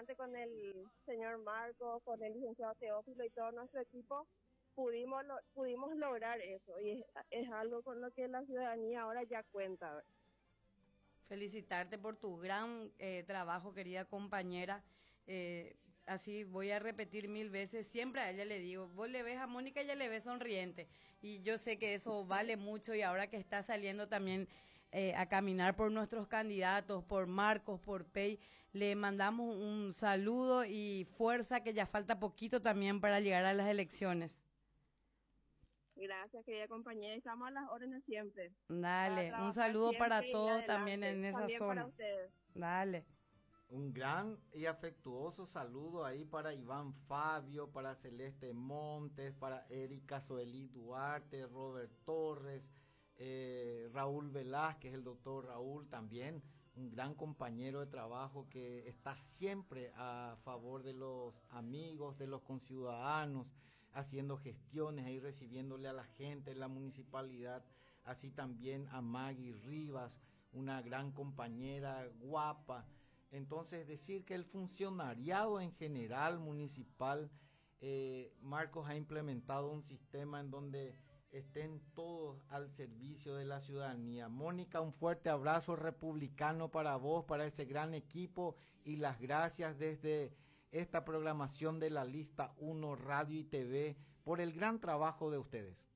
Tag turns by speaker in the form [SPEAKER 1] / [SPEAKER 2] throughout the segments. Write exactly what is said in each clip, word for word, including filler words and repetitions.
[SPEAKER 1] adelante con el señor Marco, con el licenciado Teófilo y todo nuestro equipo, pudimos lo, pudimos lograr eso y es, es algo con lo que la ciudadanía ahora ya cuenta.
[SPEAKER 2] Felicitarte por tu gran eh, trabajo, querida compañera. Eh, así voy a repetir mil veces, siempre a ella le digo, vos le ves a Mónica, ella le ve sonriente. Y yo sé que eso vale mucho y ahora que está saliendo también eh, a caminar por nuestros candidatos, por Marcos, por Pey, le mandamos un saludo y fuerza que ya falta poquito también para llegar a las elecciones.
[SPEAKER 1] Gracias, querida compañera. Estamos a las órdenes siempre. Para
[SPEAKER 2] Dale, un
[SPEAKER 1] trabajar
[SPEAKER 2] saludo para
[SPEAKER 1] siempre y
[SPEAKER 2] todos también
[SPEAKER 1] adelante.
[SPEAKER 2] en esa
[SPEAKER 1] También para
[SPEAKER 2] zona.
[SPEAKER 1] ustedes.
[SPEAKER 2] Dale.
[SPEAKER 3] Un gran y afectuoso saludo ahí para Iván Fabio, para Celeste Montes, para Erika Zoelí Duarte, Robert Torres, eh, Raúl Velázquez, el doctor Raúl también, un gran compañero de trabajo que está siempre a favor de los amigos, de los conciudadanos, haciendo gestiones ahí, recibiéndole a la gente en la municipalidad, así también a Maggie Rivas, una gran compañera guapa. Entonces, decir que el funcionariado en general municipal, eh, Marcos ha implementado un sistema en donde estén todos al servicio de la ciudadanía. Mónica, un fuerte abrazo republicano para vos, para ese gran equipo y las gracias desde esta programación de la Lista uno Radio y T V por el gran trabajo de ustedes.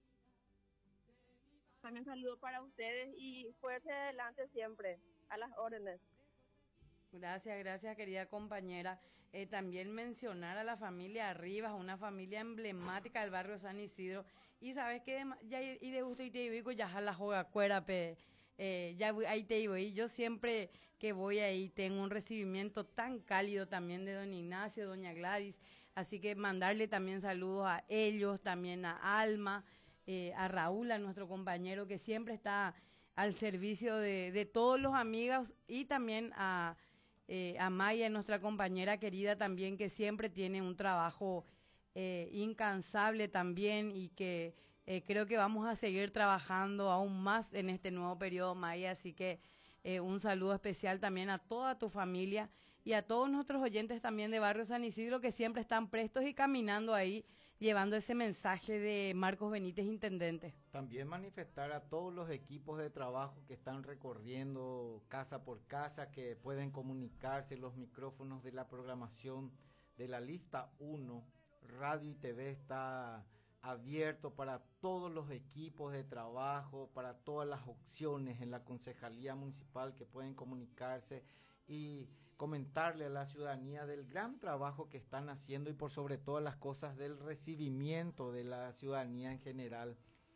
[SPEAKER 1] También saludo para ustedes y fuerza adelante siempre, a las órdenes.
[SPEAKER 2] Gracias, gracias querida compañera. Eh, también mencionar a la familia Rivas, una familia emblemática del barrio San Isidro. Y sabes que ya y de gusto y te digo, ya la joga cuera, pe, eh, ya ahí te digo, y yo siempre que voy ahí tengo un recibimiento tan cálido también de don Ignacio, doña Gladys. Así que mandarle también saludos a ellos, también a Alma, eh, a Raúl, a nuestro compañero que siempre está al servicio de, de todos los amigos y también a... Eh, a Maya, nuestra compañera querida también, que siempre tiene un trabajo eh, incansable también y que eh, creo que vamos a seguir trabajando aún más en este nuevo periodo, Maya, así que eh, un saludo especial también a toda tu familia y a todos nuestros oyentes también de Barrio San Isidro que siempre están prestos y caminando ahí, llevando ese mensaje de Marcos Benítez, intendente.
[SPEAKER 3] También manifestar a todos los equipos de trabajo que están recorriendo casa por casa, que pueden comunicarse, los micrófonos de la programación de la Lista uno, Radio y T V está abierto para todos los equipos de trabajo, para todas las opciones en la Concejalía Municipal que pueden comunicarse y comentarle a la ciudadanía del gran trabajo que están haciendo y por sobre todas las cosas del recibimiento de la ciudadanía en general.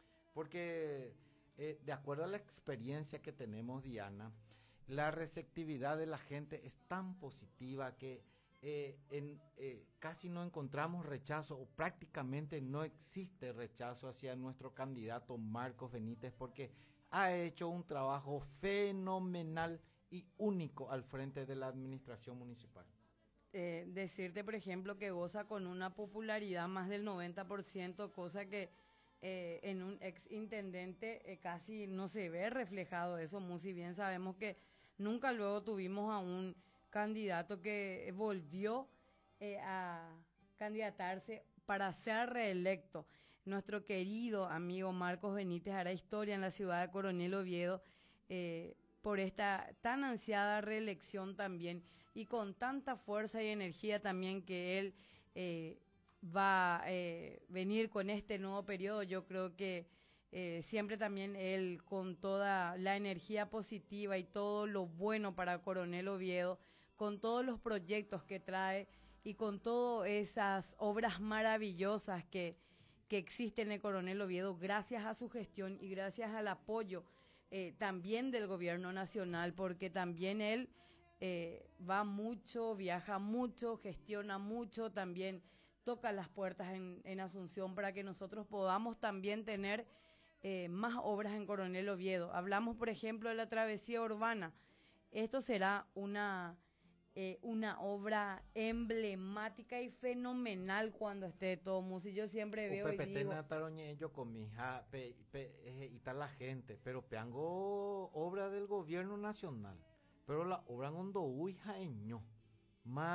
[SPEAKER 3] Porque eh, de acuerdo a la experiencia que tenemos, Diana, la receptividad de la gente es tan positiva que eh, en, eh, casi no encontramos rechazo o prácticamente no existe rechazo hacia nuestro candidato Marcos Benítez porque ha hecho un trabajo fenomenal y único al frente de la administración municipal.
[SPEAKER 2] Eh, decirte, por ejemplo, que goza con una popularidad más del noventa por ciento, cosa que eh, en un ex intendente eh, casi no se ve reflejado eso. Muy si bien sabemos que nunca luego tuvimos a un candidato que volvió eh, a candidatarse para ser reelecto. Nuestro querido amigo Marcos Benítez hará historia en la ciudad de Coronel Oviedo eh, por esta tan ansiada reelección también y con tanta fuerza y energía también que él eh, va a eh, venir con este nuevo periodo. Yo creo que eh, siempre también él con toda la energía positiva y todo lo bueno para Coronel Oviedo, con todos los proyectos que trae y con todas esas obras maravillosas que, que existen en Coronel Oviedo, gracias a su gestión y gracias al apoyo eh, también del gobierno nacional, porque también él eh, va mucho, viaja mucho, gestiona mucho, también toca las puertas en, en Asunción para que nosotros podamos también tener eh, más obras en Coronel Oviedo. Hablamos, por ejemplo, de la travesía urbana. Esto será una... Eh, una obra emblemática y fenomenal cuando esté todo músico. Yo siempre veo y digo...
[SPEAKER 3] yo con mi hija pe, pe, eh, y tal la gente, pero peango obra del gobierno nacional, pero la obra en Hondo, hija, más